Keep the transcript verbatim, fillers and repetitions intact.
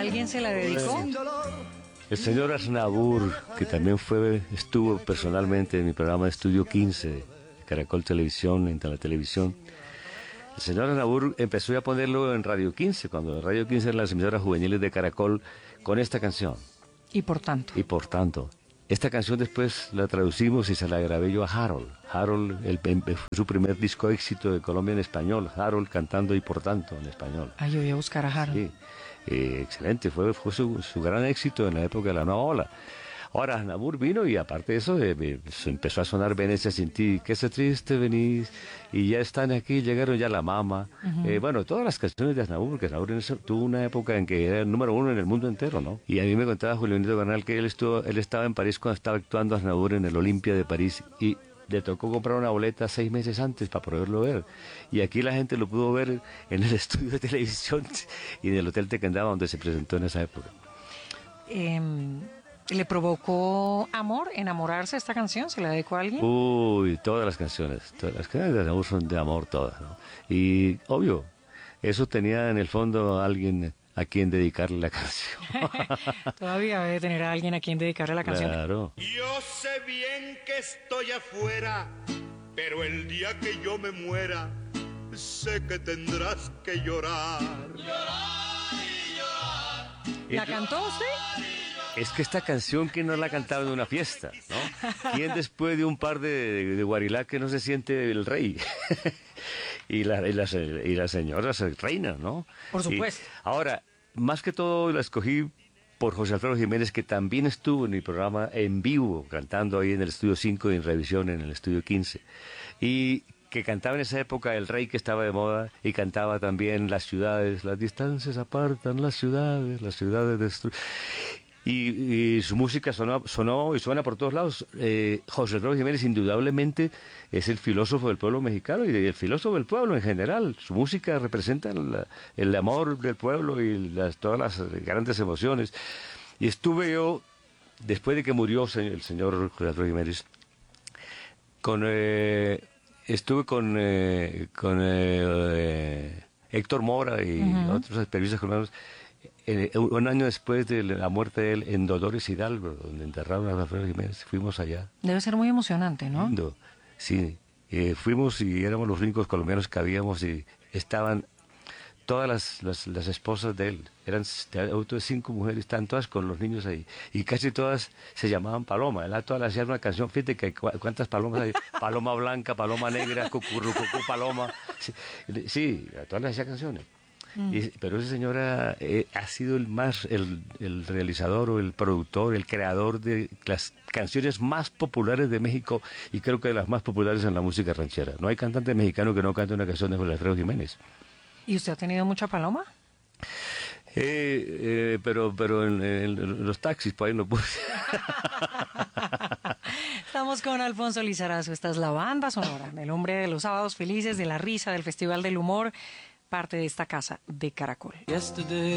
¿Alguien se la dedicó? El señor Aznavour, que también fue, estuvo personalmente en mi programa de Estudio quince, de Caracol Televisión, en la televisión. El señor Aznavour empezó a ponerlo en Radio quince, cuando Radio quince eran las emisoras juveniles de Caracol, con esta canción. Y por tanto. Y por tanto. Esta canción después la traducimos y se la grabé yo a Harold. Harold, el, el, fue su primer disco éxito de Colombia en español. Harold cantando y por tanto en español. Ah, yo voy a buscar a Harold. Sí, eh, excelente. Fue, fue su, su gran éxito en la época de la nueva ola. Ahora Aznavour vino y aparte de eso eh, eh, empezó a sonar Venecia sin ti, que se triste venís, y ya están aquí, llegaron ya la mama. Uh-huh. eh, bueno, todas las canciones de Aznavour, porque Aznavour en eso, tuvo una época en que era el número uno en el mundo entero, ¿no? Y a mí me contaba Julio Benito Bernal que él, estuvo, él estaba en París cuando estaba actuando Aznavour en el Olimpia de París y le tocó comprar una boleta seis meses antes para poderlo ver. Y aquí la gente lo pudo ver en el estudio de televisión y en el Hotel Tequendama donde se presentó en esa época. Eh... ¿Le provocó amor, enamorarse esta canción? ¿Se la dedicó a alguien? Uy, todas las canciones, todas las canciones de amor son de amor todas, ¿no? Y obvio, eso tenía en el fondo a alguien a quien dedicarle la canción. Todavía debe tener a alguien a quien dedicarle la canción. Claro. Yo sé bien que estoy afuera, pero el día que yo me muera, sé que tendrás que llorar. Llorar y llorar. ¿La cantó usted? Es que esta canción, ¿quién no la cantaba en una fiesta, no? ¿Quién después de un par de, de, de guarilaque no se siente el rey? y, la, y, las, y las señoras reinas, ¿no? Por supuesto. Y ahora, más que todo la escogí por José Alfredo Jiménez, que también estuvo en mi programa en vivo, cantando ahí en el Estudio cinco y en revisión en el Estudio quince. Y que cantaba en esa época El Rey, que estaba de moda, y cantaba también Las ciudades, las distancias apartan las ciudades, las ciudades destruyen. Y, y su música sonó, sonó y suena por todos lados. Eh, José Alfredo Jiménez indudablemente es el filósofo del pueblo mexicano y el filósofo del pueblo en general. Su música representa la, el amor del pueblo y las, todas las grandes emociones. Y estuve yo, después de que murió el señor José Alfredo Jiménez, con, eh, estuve con, eh, con eh, eh, Héctor Mora y uh-huh. otros periodistas colombianos. Eh, un año después de la muerte de él en Dolores Hidalgo, donde enterraron a Alfredo Jiménez, fuimos allá. Debe ser muy emocionante, ¿no? Lindo. Sí, eh, fuimos y éramos los únicos colombianos que habíamos y estaban todas las, las, las esposas de él, eran de cinco mujeres, estaban todas con los niños ahí, y casi todas se llamaban Paloma. Él a todas les hacía una canción, fíjate que cu cuántas palomas hay, Paloma Blanca, Paloma Negra, Cucurrucucú, Paloma, sí, sí, a todas les hacía canciones. Mm. Y, pero esa señora eh, ha sido el más el, el realizador o el productor, el creador de las canciones más populares de México y creo que de las más populares en la música ranchera. No hay cantante mexicano que no cante una canción de José Alfredo Jiménez. ¿Y usted ha tenido mucha paloma? Eh, eh, pero pero en, en los taxis, por ahí no puse. Estamos con Alfonso Lizarazo. Esta es la banda sonora, el hombre de los sábados felices, de la risa, del Festival del Humor, parte de esta casa de Caracol. Yesterday.